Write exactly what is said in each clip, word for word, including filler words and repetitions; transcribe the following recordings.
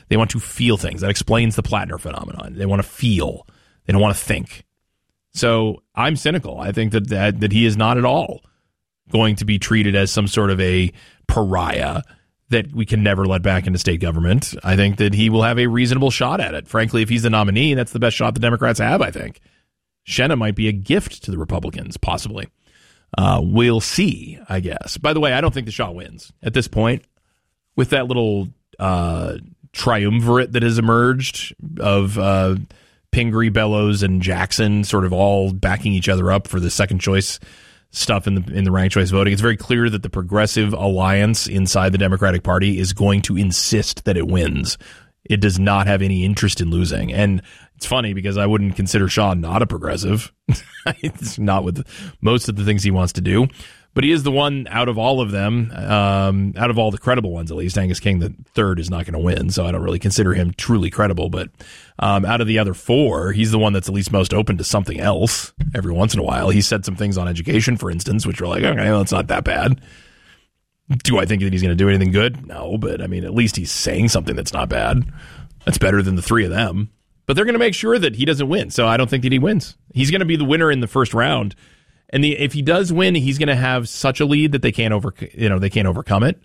They want to feel things. That explains the Plattner phenomenon. They want to feel. They don't want to think. So I'm cynical. I think that, that that he is not at all going to be treated as some sort of a pariah that we can never let back into state government. I think that he will have a reasonable shot at it. Frankly, if he's the nominee, that's the best shot the Democrats have, I think. Shenna might be a gift to the Republicans, possibly. Uh, we'll see, I guess. By the way, I don't think the Shaw wins at this point. With that little uh, triumvirate that has emerged of uh, Pingree, Bellows, and Jackson sort of all backing each other up for the second choice stuff in the in the ranked choice voting, it's very clear that the Progressive Alliance inside the Democratic Party is going to insist that it wins. It does not have any interest in losing. And it's funny because I wouldn't consider Shaw not a progressive. It's not with most of the things he wants to do. But he is the one out of all of them, um, out of all the credible ones at least. Angus King, the third, is not going to win, so I don't really consider him truly credible. But um, out of the other four, he's the one that's at least most open to something else every once in a while. He said some things on education, for instance, which are like, okay, well, it's not that bad. Do I think that he's going to do anything good? No, but I mean, at least he's saying something that's not bad. That's better than the three of them. But they're going to make sure that he doesn't win, so I don't think that he wins. He's going to be the winner in the first round. And the, if he does win, he's going to have such a lead that they can't over, you know, they can't overcome it.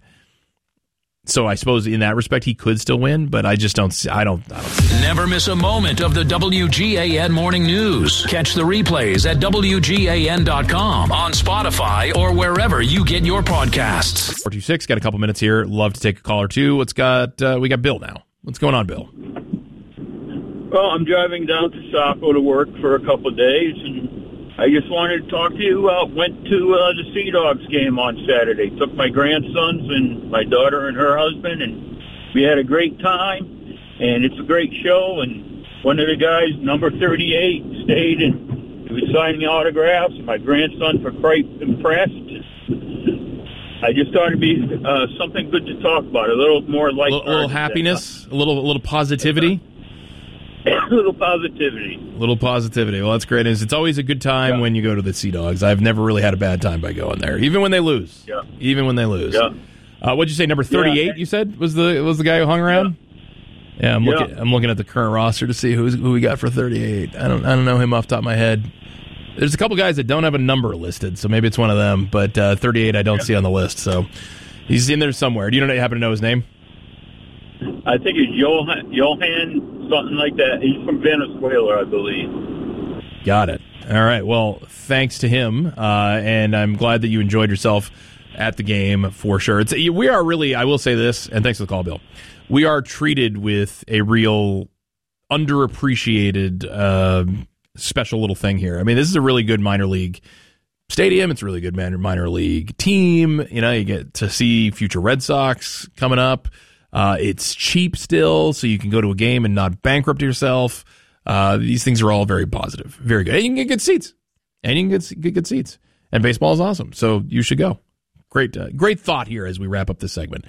So I suppose in that respect he could still win, but I just don't. I don't. I don't see it. Never miss a moment of the W G A N morning news. Catch the replays at W G A N dot com, on Spotify, or wherever you get your podcasts. four two six, got a couple minutes here. Love to take a call or two. What's got? Uh, we got Bill now. What's going on, Bill? Well, I'm driving down to Saco to work for a couple of days, and I just wanted to talk to you. Uh, went to uh, the Sea Dogs game on Saturday. Took my grandsons and my daughter and her husband, and we had a great time. And it's a great show. And one of the guys, number thirty-eight, stayed and he was signing autographs. And my grandson were quite impressed. I just thought it'd be uh, something good to talk about. A little more light, a little, little happiness, a little, a little positivity. A little positivity. A little positivity. Well, that's great. It's always a good time yeah. when you go to the Sea Dogs. I've never really had a bad time by going there, even when they lose. Yeah. Even when they lose. Yeah. Uh, what'd you say? Number thirty-eight. Yeah. You said was the was the guy who hung around. Yeah, yeah I'm looking. Yeah. I'm looking at the current roster to see who's who we got for thirty-eight. I don't. I don't know him off the top of my head. There's a couple guys that don't have a number listed, so maybe it's one of them. But uh, thirty-eight, I don't yeah. see on the list. So he's in there somewhere. Do you know? You happen to know his name? I think it's Johan, Johan, something like that. He's from Venezuela, I believe. Got it. All right. Well, thanks to him, uh, and I'm glad that you enjoyed yourself at the game for sure. It's, we are really, I will say this, and thanks for the call, Bill. We are treated with a real underappreciated uh, special little thing here. I mean, this is a really good minor league stadium. It's a really good minor, minor league team. You know, you get to see future Red Sox coming up. Uh, it's cheap still, so you can go to a game and not bankrupt yourself. Uh, these things are all very positive, very good. And you can get good seats, and you can get, get good seats. And baseball is awesome, so you should go. Great, uh, great thought here as we wrap up this segment.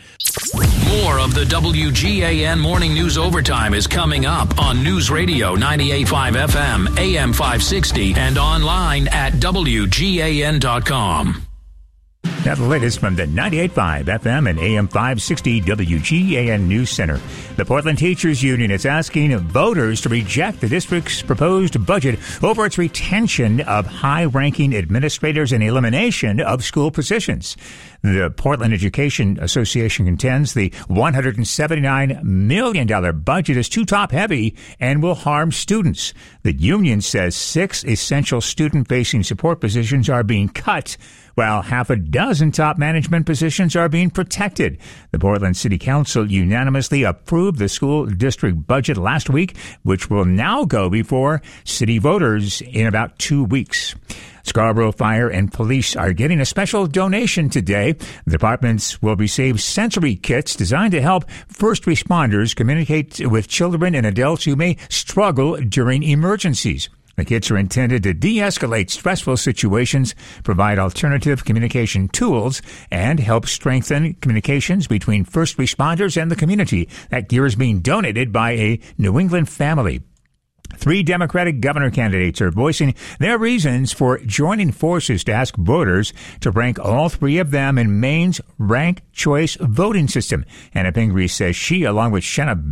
More of the W G A N Morning News Overtime is coming up on News Radio ninety-eight point five F M, A M five sixty, and online at W G A N dot com. Now the latest from the ninety-eight point five F M and A M five sixty W G A N News Center. The Portland Teachers Union is asking voters to reject the district's proposed budget over its retention of high-ranking administrators and elimination of school positions. The Portland Education Association contends the one hundred seventy-nine million dollars budget is too top-heavy and will harm students. The union says six essential student-facing support positions are being cut, while half a dozen top management positions are being protected. The Portland City Council unanimously approved the school district budget last week, which will now go before city voters in about two weeks. Scarborough Fire and Police are getting a special donation today. The departments will receive sensory kits designed to help first responders communicate with children and adults who may struggle during emergencies. The kits are intended to de-escalate stressful situations, provide alternative communication tools, and help strengthen communications between first responders and the community. That gear is being donated by a New England family. Three Democratic governor candidates are voicing their reasons for joining forces to ask voters to rank all three of them in Maine's ranked choice voting system. Anna Pingree says she, along with Shenna